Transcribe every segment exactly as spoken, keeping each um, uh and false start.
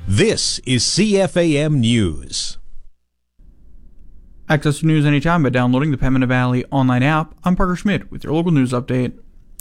This is C F A M News. Access to news anytime by downloading the Pembina Valley online app. I'm Parker Schmidt with your local news update.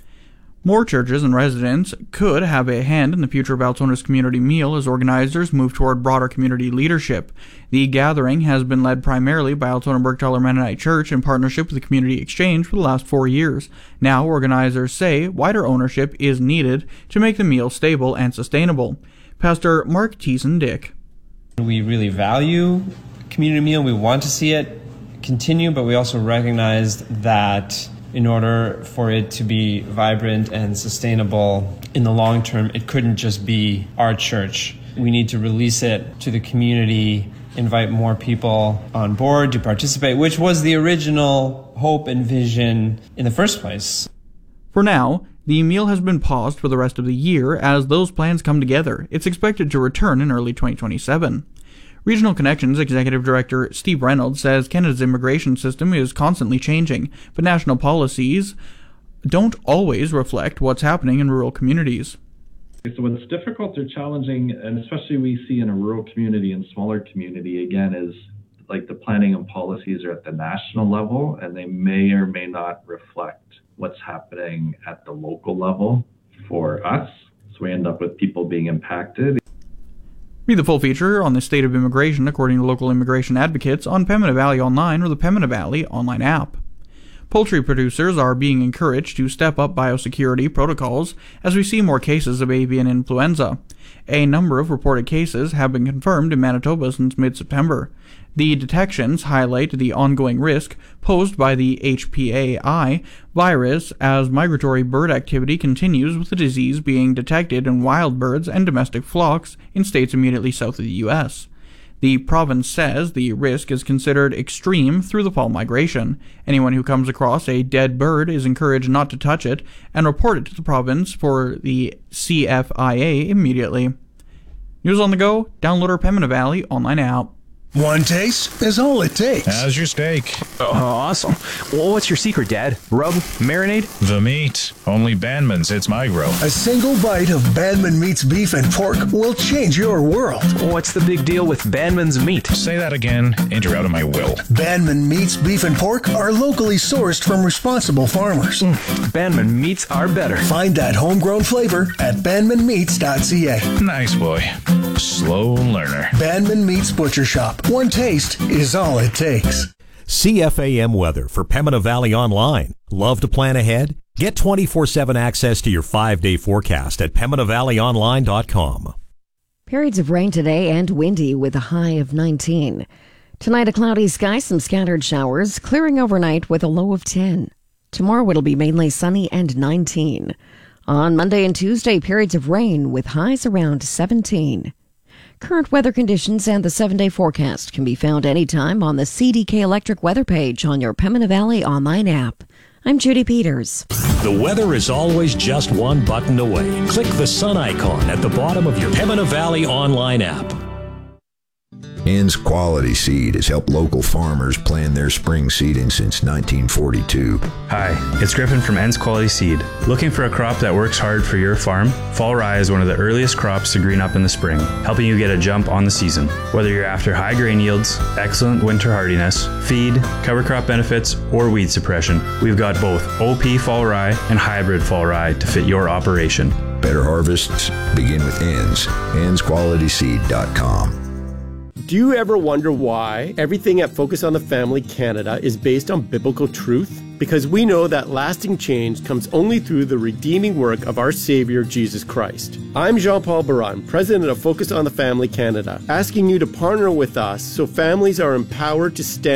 More churches and residents could have a hand in the future of Altona's community meal as organizers move toward broader community leadership. The gathering has been led primarily by Altona Burgthaler Mennonite Church in partnership with the Community Exchange for the last four years. Now, organizers say wider ownership is needed to make the meal stable and sustainable. Pastor Mark Thiessen-Dick. We really value community meal. We want to see it continue, but we also recognize that in order for it to be vibrant and sustainable in the long term, it couldn't just be our church. We need to release it to the community, invite more people on board to participate, which was the original hope and vision in the first place. For now, the meal has been paused for the rest of the year as those plans come together. It's expected to return in early twenty twenty-seven. Regional Connections Executive Director Steve Reynolds says Canada's immigration system is constantly changing, but national policies don't always reflect what's happening in rural communities. So what's difficult or challenging, and especially we see in a rural community and smaller community, again, is like the planning and policies are at the national level, and they may or may not reflect what's happening at the local level for us. So we end up with people being impacted. Read the full feature on the state of immigration according to local immigration advocates on Pembina Valley Online or the Pembina Valley online app. Poultry producers are being encouraged to step up biosecurity protocols as we see more cases of avian influenza. A number of reported cases have been confirmed in Manitoba since mid-September. The detections highlight the ongoing risk posed by the H P A I virus as migratory bird activity continues, with the disease being detected in wild birds and domestic flocks in states immediately south of the U S. The province says the risk is considered extreme through the fall migration. Anyone who comes across a dead bird is encouraged not to touch it and report it to the province for the C F I A immediately. News on the go, download our Pembina Valley online app. One taste is all it takes. How's your steak? Oh, awesome. Well, what's your secret, Dad? Rub? Marinade? The meat. Only Bandman's hits my grill. A single bite of Bandman Meat's beef and pork will change your world. What's the big deal with Bandman's meat? Say that again, and you're out of my will. Bandman Meat's beef and pork are locally sourced from responsible farmers. Mm, Bandman Meats are better. Find that homegrown flavor at bandman meats dot c a. Nice boy. Slow learner. Bandman Meats Butcher Shop. One taste is all it takes. C F A M weather for Pembina Valley Online. Love to plan ahead? Get twenty-four seven access to your five-day forecast at pembina valley online dot com. Periods of rain today and windy with a high of nineteen. Tonight, a cloudy sky, some scattered showers, clearing overnight with a low of ten. Tomorrow, it'll be mainly sunny and nineteen. On Monday and Tuesday, periods of rain with highs around seventeen. Current weather conditions and the seven-day forecast can be found anytime on the C D K Electric weather page on your Pembina Valley online app. I'm Judy Peters. The weather is always just one button away. Click the sun icon at the bottom of your Pembina Valley online app. Ann's Quality Seed has helped local farmers plan their spring seeding since nineteen forty-two. Hi, it's Griffin from Ann's Quality Seed. Looking for a crop that works hard for your farm? Fall rye is one of the earliest crops to green up in the spring, helping you get a jump on the season. Whether you're after high grain yields, excellent winter hardiness, feed, cover crop benefits, or weed suppression, we've got both O P fall rye and hybrid fall rye to fit your operation. Better harvests begin with Ann's. anns quality seed dot com. Do you ever wonder why everything at Focus on the Family Canada is based on biblical truth? Because we know that lasting change comes only through the redeeming work of our Savior, Jesus Christ. I'm Jean-Paul Baran, President of Focus on the Family Canada, asking you to partner with us so families are empowered to stand